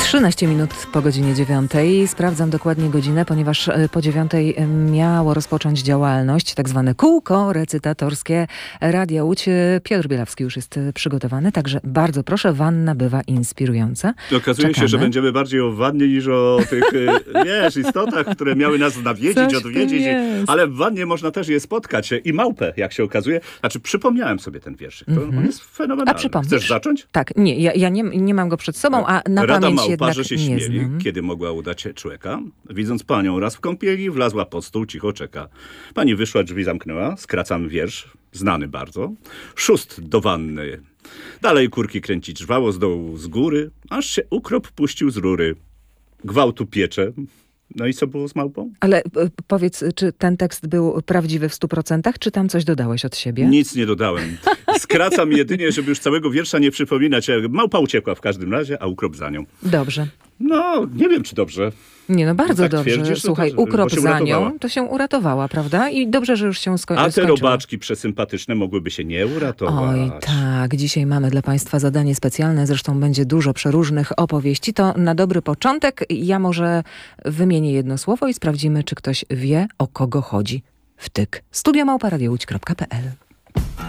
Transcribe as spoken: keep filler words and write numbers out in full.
trzynaście minut po godzinie dziewiątej. Sprawdzam dokładnie godzinę, ponieważ po dziewiątej miało rozpocząć działalność, tak zwane kółko recytatorskie Radia Łódź. Piotr Bielawski już jest przygotowany, także bardzo proszę, wanna bywa inspirująca. Okazuje Czekamy. się, że będziemy bardziej o wannie niż o tych, wiesz, istotach, które miały nas nawiedzić, Coś odwiedzić. jest. Ale w wannie można też je spotkać. I małpę, jak się okazuje. Znaczy, przypomniałem sobie ten wierszyk. To Mhm. on jest fenomenalny. A przypomnisz? Chcesz zacząć? Tak, nie, ja, ja nie, nie mam go przed sobą, a na Rada pamięć jednak małparze się nie śmieli, znam. kiedy mogła udać się człeka. Widząc panią raz w kąpieli, wlazła pod stół, cicho czeka. Pani wyszła, drzwi zamknęła, skracam wiersz, znany bardzo. Szóst do wanny. Dalej kurki kręcić żwało z dołu, z góry, aż się ukrop puścił z rury. Gwałtu piecze. No i co było z małpą? Ale e, powiedz, czy ten tekst był prawdziwy w stu procentach, czy tam coś dodałeś od siebie? Nic nie dodałem. Skracam jedynie, żeby już całego wiersza nie przypominać. Małpa uciekła w każdym razie, a ukrop za nią. Dobrze. No, nie wiem, czy dobrze. Nie, no bardzo tak dobrze. twierdzisz, no Słuchaj, to- ukrop bo się za uratowała. nią, to się uratowała, prawda? I dobrze, że już się sko- A te skończyło. robaczki przesympatyczne mogłyby się nie uratować. Oj, tak. Dzisiaj mamy dla Państwa zadanie specjalne. Zresztą będzie dużo przeróżnych opowieści. To na dobry początek ja może wymienię jedno słowo i sprawdzimy, czy ktoś wie, o kogo chodzi. Wtyk. studio małpa radio łódź kropka p l